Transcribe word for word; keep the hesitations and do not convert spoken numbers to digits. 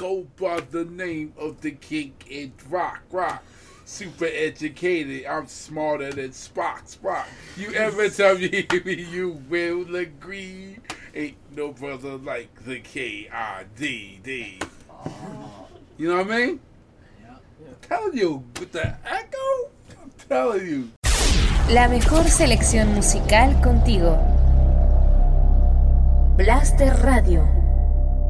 go by the name of the king in rock, rock. Super educated, I'm smarter than Spock, Spock. You ever tell me you will agree? Ain't no brother like the K I D D. You know what I mean? Yeah. I'm telling you, with the echo, I'm telling you. La mejor selección musical contigo. Blaster Radio.